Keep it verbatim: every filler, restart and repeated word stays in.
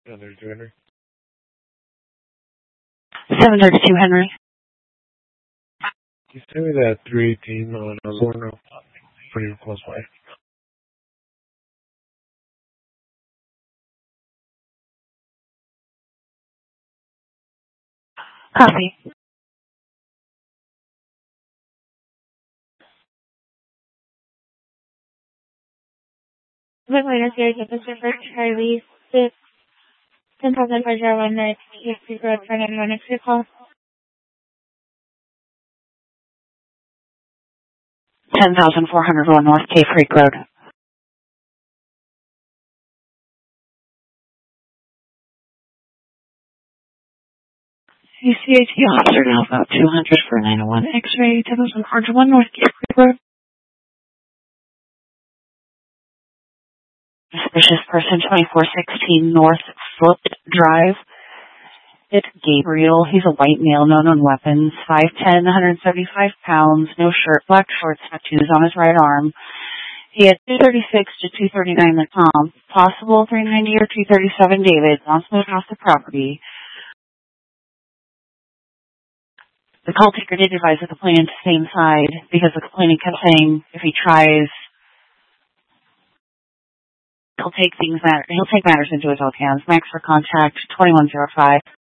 seven thirty-two Henry. seven thirty-two Henry. You send me that three eighteen on a Lorna, pretty close by. Copy. Good morning, sir. This is for Charlie. Six ten thousand four zero one nine East Creek Road for nine one extra call. ten thousand four hundred one North Cave Creek Road. U C A T officer now about two hundred for nine oh one X-ray, ten thousand four hundred one North Cave Creek Road. Suspicious person, twenty-four sixteen North Foot Drive. It's Gabriel. He's a white male, known on weapons, five ten, one hundred seventy-five pounds, no shirt, black shorts, tattoos on his right arm. He had two thirty-six to two thirty-nine the Tom, possible three ninety or two thirty-seven David, wants to move off the property. The call taker did advise the complainant to stay inside because the complainant kept saying if he tries, he'll take things matter, he'll take matters into his own hands. Max for contact twenty-one oh five.